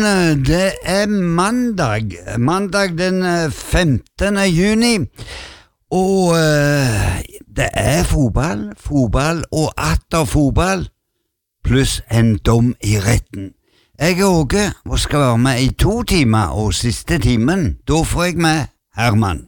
det mandag den 15. juni, og det fotball og atter fotball, pluss en dom i retten. Jeg Åge og skal være med i 2 timer, og siste timen, da får jeg med Herman.